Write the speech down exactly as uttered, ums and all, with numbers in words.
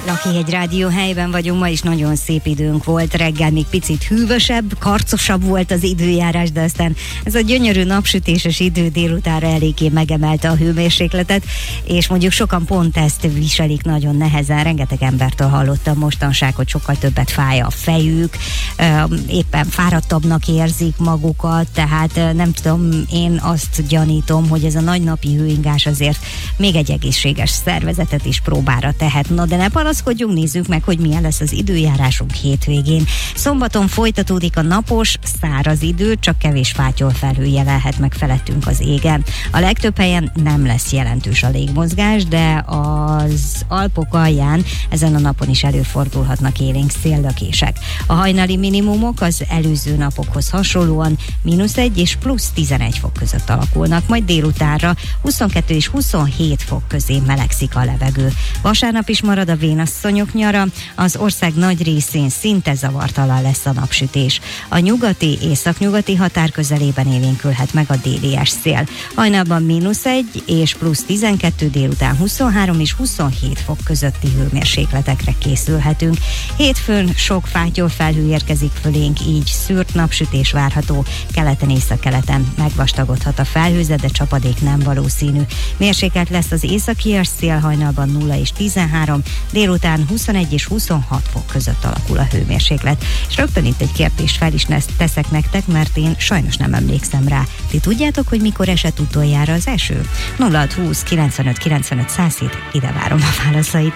Lakihegy Rádió helyben vagyunk, ma is nagyon szép időnk volt, reggel még picit hűvösebb, karcosabb volt az időjárás, de aztán ez a gyönyörű napsütéses idő délutánra eléggé megemelte a hőmérsékletet, és mondjuk sokan pont ezt viselik nagyon nehezen, rengeteg embertől hallottam mostanság, hogy sokkal többet fáj a fejük, éppen fáradtabbnak érzik magukat, tehát nem tudom, én azt gyanítom, hogy ez a nagy napi hőingás azért még egy egészséges szervezetet is próbára tehet. Na de ne panaszkodjunk, nézzük meg, hogy milyen lesz az időjárásunk hétvégén. Szombaton folytatódik a napos, száraz idő, csak kevés fátyol felhő jelenhet meg felettünk az égen. A legtöbb helyen nem lesz jelentős a légmozgás, de az Alpok alján ezen a napon is előfordulhatnak élénk széllökések. A hajnali minimumok az előző napokhoz hasonlóan mínusz egy és plusz tizenegy fok között alakulnak, majd délutánra huszonkettő és huszonhét fok közé melegszik a levegő. Vasárnap is marad a vénasszonyok nyara, az ország nagy részén szinte zavartalan lesz a napsütés. A nyugati, északnyugati határ közelében élénkülhet meg a délies szél. Hajnalban mínusz egy és plusz tizenkettő, délután huszonhárom és huszonhét fok közötti hőmérsékletekre készülhetünk. Hétfőn sok fátyol felhő érkezik fölénk, így szűrt napsütés várható, keleten északkeleten megvastagodhat a felhőzet, de csapadék nem valószínű. Mérsékelt lesz az északias szél, hajnalban nulla és tizenhárom, délután huszonegy és huszonhat fok között alakul a hőmérséklet. És rögtön itt egy kérdést fel is teszek nektek, mert én sajnos nem emlékszem rá. Ti tudjátok, hogy mikor esett utoljára az eső? nulla hat húsz kilencvenöt kilencvenöt száz hét, ide várom a válaszait.